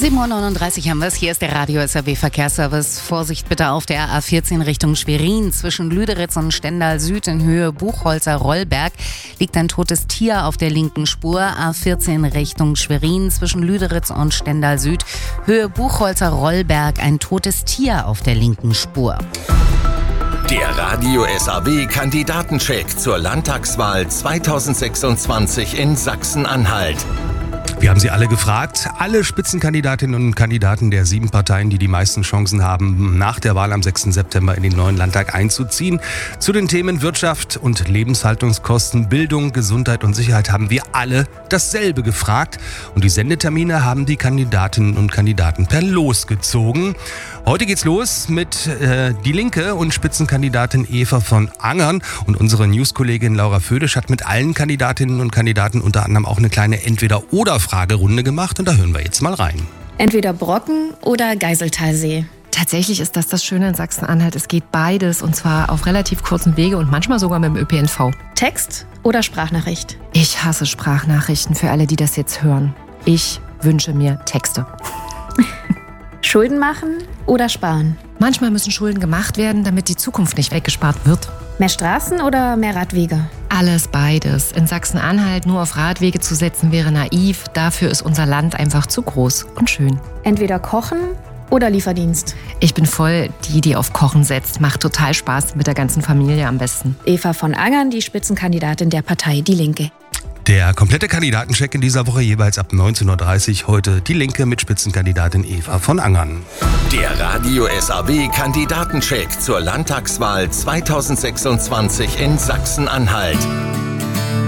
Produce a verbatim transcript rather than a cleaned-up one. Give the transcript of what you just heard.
sieben Uhr neununddreißig haben wir es. Hier ist der Radio S R W Verkehrsservice. Vorsicht bitte auf der A vierzehn Richtung Schwerin. Zwischen Lüderitz und Stendal Süd in Höhe Buchholzer-Rollberg liegt ein totes Tier auf der linken Spur. A vierzehn Richtung Schwerin. Zwischen Lüderitz und Stendal Süd, Höhe Buchholzer-Rollberg, ein totes Tier auf der linken Spur. Der Radio S R W Kandidatencheck zur Landtagswahl zweitausendsechsundzwanzig in Sachsen-Anhalt. Wir haben Sie alle gefragt, alle Spitzenkandidatinnen und Kandidaten der sieben Parteien, die die meisten Chancen haben, nach der Wahl am sechsten September in den neuen Landtag einzuziehen. Zu den Themen Wirtschaft und Lebenshaltungskosten, Bildung, Gesundheit und Sicherheit haben wir alle dasselbe gefragt. Und die Sendetermine haben die Kandidatinnen und Kandidaten per Los gezogen. Heute geht's los mit äh, Die Linke und Spitzenkandidatin Eva von Angern. Und unsere Newskollegin Laura Födisch hat mit allen Kandidatinnen und Kandidaten unter anderem auch eine kleine Entweder-oder-Fragerunde gemacht. Und da hören wir jetzt mal rein. Entweder Brocken oder Geiseltalsee. Tatsächlich ist das das Schöne in Sachsen-Anhalt. Es geht beides und zwar auf relativ kurzen Wege und manchmal sogar mit dem Ö P N V. Text oder Sprachnachricht? Ich hasse Sprachnachrichten für alle, die das jetzt hören. Ich wünsche mir Texte. Schulden machen oder sparen? Manchmal müssen Schulden gemacht werden, damit die Zukunft nicht weggespart wird. Mehr Straßen oder mehr Radwege? Alles beides. In Sachsen-Anhalt nur auf Radwege zu setzen wäre naiv. Dafür ist unser Land einfach zu groß und schön. Entweder kochen oder Lieferdienst? Ich bin voll die, die auf Kochen setzt. Macht total Spaß mit der ganzen Familie am besten. Eva von Angern, die Spitzenkandidatin der Partei Die Linke. Der komplette Kandidatencheck in dieser Woche jeweils ab neunzehn Uhr dreißig. Heute Die Linke mit Spitzenkandidatin Eva von Angern. Der Radio S R W Kandidatencheck zur Landtagswahl zweitausendsechsundzwanzig in Sachsen-Anhalt.